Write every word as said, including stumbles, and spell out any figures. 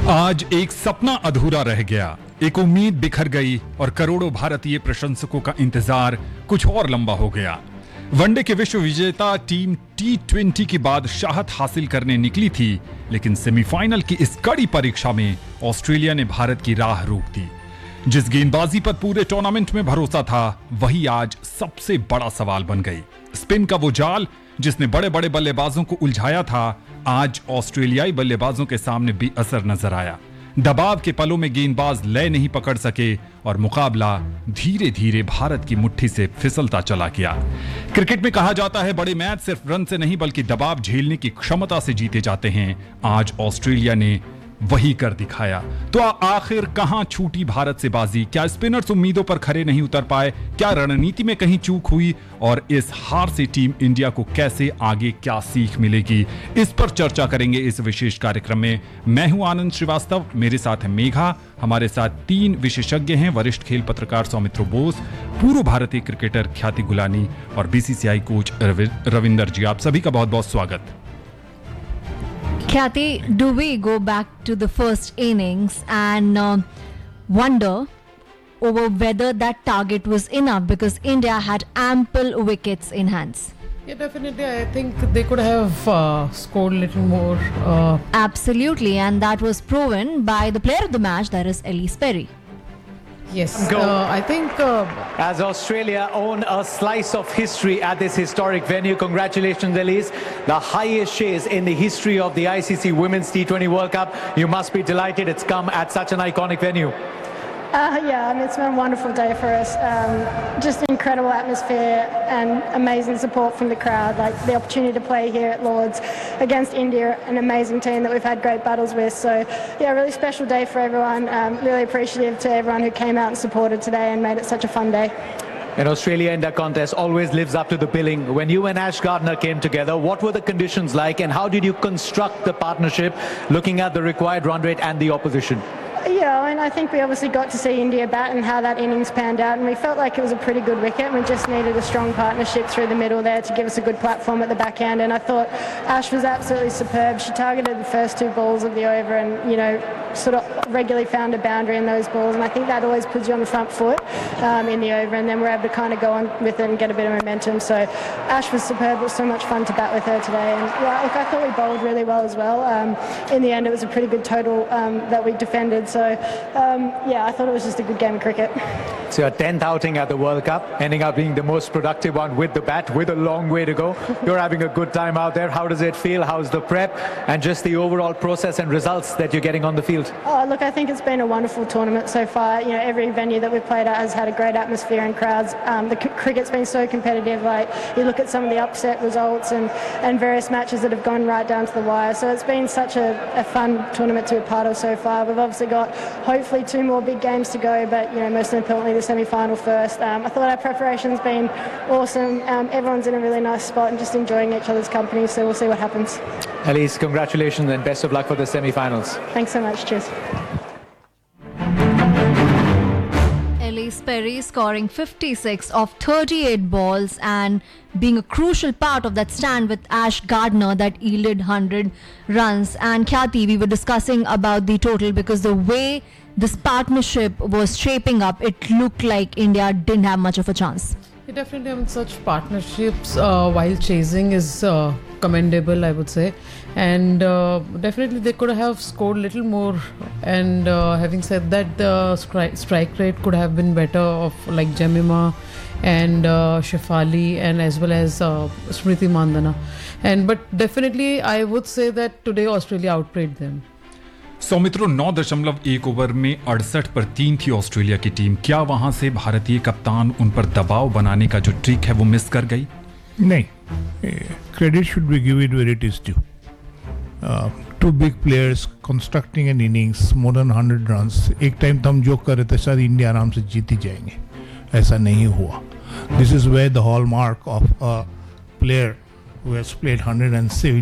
आज एक सपना अधूरा रह गया, एक उम्मीद बिखर गई और करोड़ों भारतीय प्रशंसकों का इंतजार कुछ और लंबा हो गया। वनडे के विश्व विजेता टीम टी ट्वेंटी की बादशाहत हासिल करने निकली थी, लेकिन सेमीफाइनल की इस कड़ी परीक्षा में ऑस्ट्रेलिया ने भारत की राह रोक दी। जिस गेंदबाजी पर पूरे टूर्नामेंट में भरोसा था, वही आज सबसे बड़ा सवाल बन गई। स्पिन का वो जाल जिसने बड़े बड़े बल्लेबाजों को उलझाया था, आज ऑस्ट्रेलियाई बल्लेबाजों के सामने बेअसर नजर आया। दबाव के पलों में गेंदबाज लय नहीं पकड़ सके और मुकाबला धीरे धीरे भारत की मुट्ठी से फिसलता चला गया। क्रिकेट में कहा जाता है, बड़े मैच सिर्फ रन से नहीं बल्कि दबाव झेलने की क्षमता से जीते जाते हैं। आज ऑस्ट्रेलिया ने वही कर दिखाया। तो आखिर कहां छूटी भारत से बाजी? क्या स्पिनर्स उम्मीदों पर खरे नहीं उतर पाए? क्या रणनीति में कहीं चूक हुई? और इस हार से टीम इंडिया को कैसे आगे क्या सीख मिलेगी, इस पर चर्चा करेंगे इस विशेष कार्यक्रम में। मैं हूं आनंद श्रीवास्तव, मेरे साथ है मेघा। हमारे साथ तीन विशेषज्ञ हैं, वरिष्ठ खेल पत्रकार सौमित्र बोस, पूर्व भारतीय क्रिकेटर ख्याति गुलानी और बीसीसीआई कोच रविंदर जी। आप सभी का बहुत बहुत स्वागत। Khyati, do we go back to the first innings and uh, wonder over whether that target was enough because India had ample wickets in hands? Yeah, definitely. I think they could have uh, scored a little more. Uh... Absolutely, and that was proven by the player of the match, that is Ellyse Perry. Yes, uh, I think uh, as Australia own a slice of history at this historic venue. Congratulations, Ellyse. The highest chase in the history of the I C C Women's T twenty World Cup. You must be delighted it's come at such an iconic venue. Uh, yeah, I mean, it's been a wonderful day for us. Um, just an incredible atmosphere and amazing support from the crowd. Like the opportunity to play here at Lord's against India, an amazing team that we've had great battles with. So, yeah, really special day for everyone. Um, really appreciative to everyone who came out and supported today and made it such a fun day. An Australia-India contest always lives up to the billing. When you and Ash Gardner came together, what were the conditions like and how did you construct the partnership looking at the required run rate and the opposition? Yeah, I mean, I think we obviously got to see India bat and how that innings panned out, and we felt like it was a pretty good wicket. We just needed a strong partnership through the middle there to give us a good platform at the back end, and I thought Ash was absolutely superb. She targeted the first two balls of the over and, you know, sort of regularly found a boundary in those balls, and I think that always puts you on the front foot um, in the over, and then we're able to kind of go on with it and get a bit of momentum. So Ash was superb. It was so much fun to bat with her today, and yeah, look, I thought we bowled really well as well. Um, in the end, it was a pretty good total um, that we defended. So, um, yeah, I thought it was just a good game of cricket. So your tenth outing at the World Cup, ending up being the most productive one with the bat, with a long way to go. You're having a good time out there. How does it feel? How's the prep and just the overall process and results that you're getting on the field? Oh, look, I think it's been a wonderful tournament so far. You know, every venue that we've played at has had a great atmosphere and crowds. Um, the c- cricket's been so competitive. Like, you look at some of the upset results and, and various matches that have gone right down to the wire. So it's been such a, a fun tournament to be a part of so far. We've obviously got hopefully two more big games to go, but, you know, most importantly, the semi-final first. Um, I thought our preparation's been awesome. Um, everyone's in a really nice spot and just enjoying each other's company, so we'll see what happens. Ellyse, congratulations and best of luck for the semi-finals. Thanks so much. Cheers. Ellyse Perry scoring fifty-six of thirty-eight balls and being a crucial part of that stand with Ash Gardner that yielded one hundred runs. And Khyati, we were discussing about the total because the way this partnership was shaping up, it looked like India didn't have much of a chance. yeah, definitely, I mean, such partnerships uh, while chasing is uh, commendable, I would say. And uh, definitely they could have scored a little more. And uh, having said that, the stri- strike rate could have been better of like Jemima and uh, Shefali and as well as uh, Smriti Mandana. And but definitely I would say that today Australia outplayed them. Soumitro, नौ दशमलव एक over में अड़सठ पर तीन थी Australia की team. क्या वहां से भारतीय कप्तान उन पर दबाव बनाने का जो ट्रिक है वो मिस कर गई? नहीं, credit should be given where it is due. To big players constructing an innings more than hundred runs. एक टाइम तो हम जोक कर रहे थे शायद इंडिया आराम से जीत ही जाएंगे, ऐसा नहीं हुआ. This is where the hall mark of a player who has played one hundred seventy